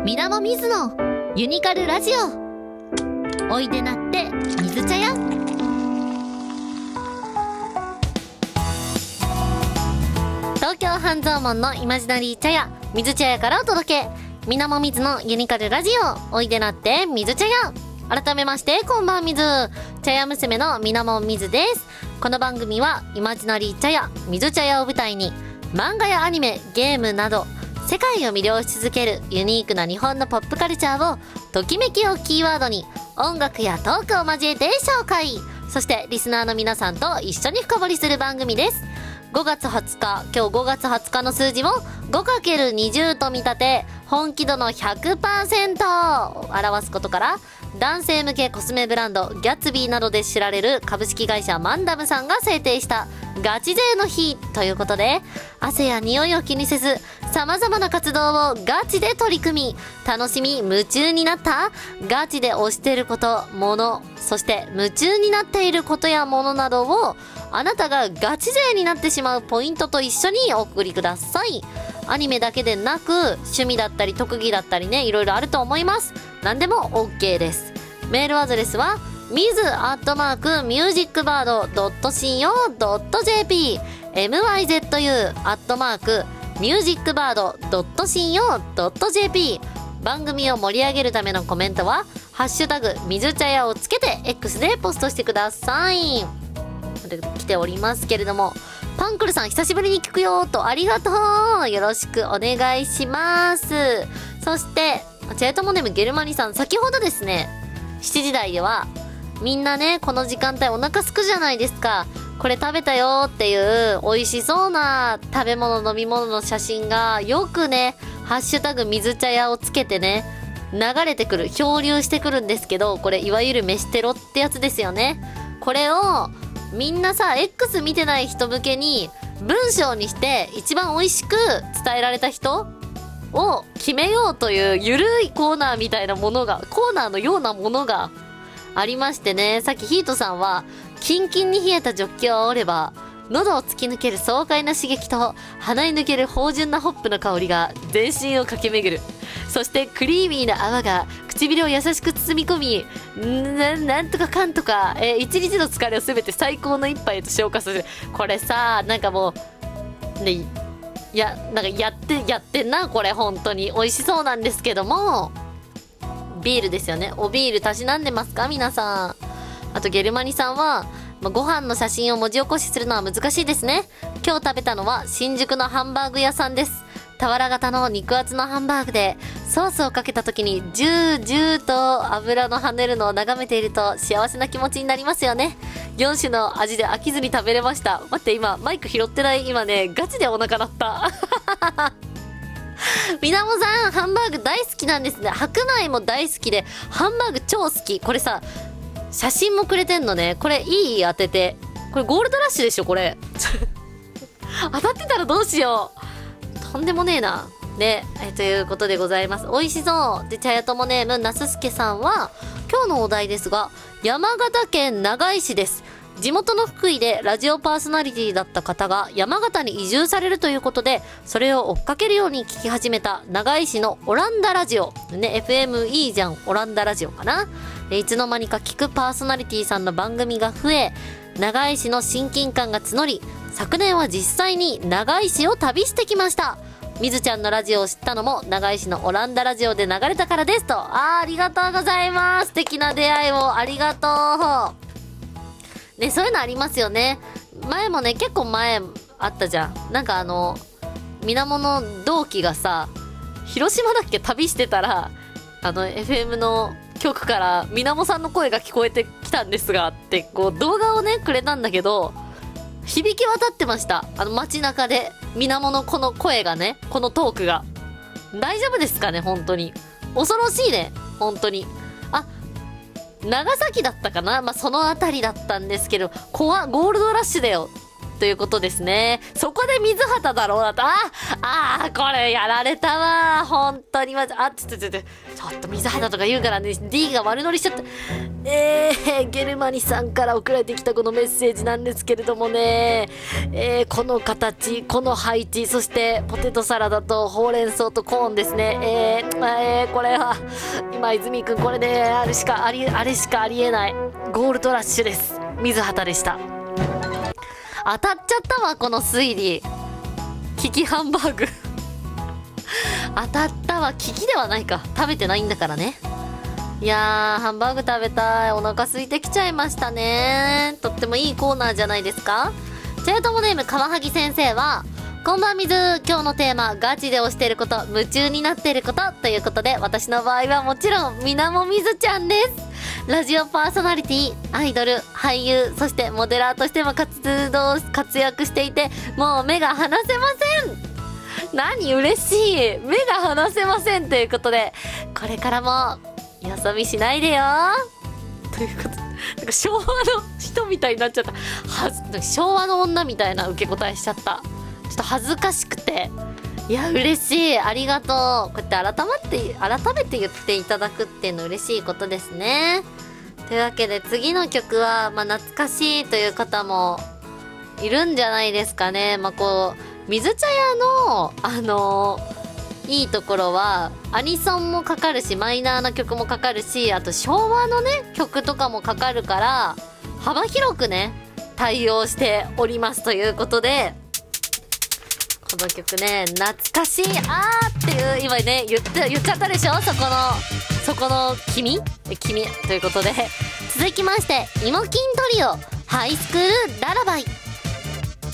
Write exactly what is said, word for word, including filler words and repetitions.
みなもみずのユニカルラジオ。おいでなって水茶屋。東京半蔵門のイマジナリー茶屋水茶屋からお届け、みなもみずのユニカルラジオ。おいでなって水茶屋。改めましてこんばんみず、茶屋娘のみなもみずです。この番組はイマジナリー茶屋水茶屋を舞台に、漫画やアニメ、ゲームなど世界を魅了し続けるユニークな日本のポップカルチャーをときめきをキーワードに音楽やトークを交えて紹介、そしてリスナーの皆さんと一緒に深掘りする番組です。ごがつはつか、今日ごがつはつかの数字を ごかけるにじゅう と見立て、本気度の ひゃくパーセント を表すことから、男性向けコスメブランドギャッツビーなどで知られる株式会社マンダムさんが制定したガチ勢の日ということで、汗や匂いを気にせず様々な活動をガチで取り組み、楽しみ夢中になったガチで推していること、もの、そして夢中になっていることやものなどをあなたがガチ勢になってしまうポイントと一緒にお送りください。アニメだけでなく趣味だったり特技だったりね、いろいろあると思います。何でも OK です。メールアドレスは ミズ アットマーク ミュージックバード ドット シーオー ドット ジェーピー ミズ アットマーク ミュージックバード ドット シーオー ドット ジェーピー。 番組を盛り上げるためのコメントはハッシュタグ水茶屋をつけて X でポストしてください。来ておりますけれども、パンクルさん久しぶりに聞くよと、ありがとう、よろしくお願いします。そしてチェートモネームゲルマニさん、先ほどですねしちじ台ではみんなねこの時間帯お腹すくじゃないですか。これ食べたよっていう美味しそうな食べ物飲み物の写真がよくねハッシュタグ水茶屋をつけてね流れてくる、漂流してくるんですけど、これいわゆる飯テロってやつですよね。これをみんなさ X 見てない人向けに文章にして一番美味しく伝えられた人を決めようというゆるいコーナーみたいなものが、コーナーのようなものがありましてね、さっきヒートさんはキンキンに冷えたジョッキを煽れば喉を突き抜ける爽快な刺激と鼻に抜ける芳醇なホップの香りが全身を駆け巡る。そしてクリーミーな泡が唇を優しく包み込み、な, なんとかかんとか、えー、一日の疲れを全て最高の一杯へと消化する。これさ、なんかもうね、いやなんかやってやってんな、これ本当に美味しそうなんですけども、ビールですよね。おビールたしなんでますか皆さん。あとゲルマニさんは、まあ、ご飯の写真を文字起こしするのは難しいですね。今日食べたのは新宿のハンバーグ屋さんです。俵型の肉厚のハンバーグでソースをかけた時にジュージューと油の跳ねるのを眺めていると幸せな気持ちになりますよね。よん種の味で飽きずに食べれました。待って、今マイク拾ってない。今ねガチでお腹鳴ったみなもさんハンバーグ大好きなんですね。白米も大好きでハンバーグ超好き。これさ写真もくれてんのね。これいい、当てて。これゴールドラッシュでしょこれ当たってたらどうしよう。とんでもねえな。ね、えということでございます。美味しそうで、茶屋ともネームなすすけさんは今日のお題ですが、山形県長井市です。地元の福井でラジオパーソナリティだった方が山形に移住されるということで、それを追っかけるように聞き始めた長井市のオランダラジオね。 エフエム いいじゃん、オランダラジオかな。でいつの間にか聞くパーソナリティさんの番組が増え、長井市の親近感が募り、昨年は実際に長井市を旅してきました。みずちゃんのラジオを知ったのも長井市のオランダラジオで流れたからですと。あー、ありがとうございます。素敵な出会いをありがとうね。そういうのありますよね。前もね結構前あったじゃん。なんかあのみなもの同期がさ広島だっけ旅してたら、あの エフエム の局からみなもさんの声が聞こえてきたんですがってこう動画をねくれたんだけど、響き渡ってました。あの街中でみなものこの声がね、このトークが大丈夫ですかね。本当に恐ろしいね本当に。あ、長崎だったかな、まあそのあたりだったんですけど、怖ゴールドラッシュだよっということですね。そこで水畑だろうなと。ああー、これやられたわ。本当にまず、あ、ちょっとちょっと、ちょっと水畑とか言うからね、D が悪乗りしちゃった。えー、ゲルマニさんから送られてきたこのメッセージなんですけれどもね、えー、この形、この配置、そしてポテトサラダとほうれん草とコーンですね。えー、えー、これは、今泉くんこれね、あれしかあり、あれしかありえない。ゴールドラッシュです。水畑でした。当たっちゃったわ、この推理。キキハンバーグ。当たったわ。キキではないか。食べてないんだからね。いやー、ハンバーグ食べたい。お腹空いてきちゃいましたね。とってもいいコーナーじゃないですか。チェルトモネーム、カワハギ先生は、こんばんみず、今日のテーマ、ガチで推していること、夢中になっていることということで、私の場合はもちろん、みなもみずちゃんです。ラジオパーソナリティ、アイドル、俳優、そしてモデラーとしても活動、活躍していて、もう目が離せません。何嬉しい。目が離せませんということで、これからも、よそ見しないでよということで、なんか昭和の人みたいになっちゃった。はず、昭和の女みたいな受け答えしちゃった。ちょっと恥ずかしくて。いや、嬉しい。ありがとう。こうやって改まって、改めて言っていただくっていうの嬉しいことですね。というわけで次の曲は、まあ、懐かしいという方もいるんじゃないですかね。まあ、こう、水茶屋の、あのー、いいところは、アニソンもかかるし、マイナーな曲もかかるし、あと昭和のね、曲とかもかかるから、幅広くね、対応しておりますということで、この曲ね、懐かしい、あーっていう、今ね、言って、言っちゃったでしょ、そこの、そこの君君ということで、続きまして、イモキントリオ、ハイスクールララバイ。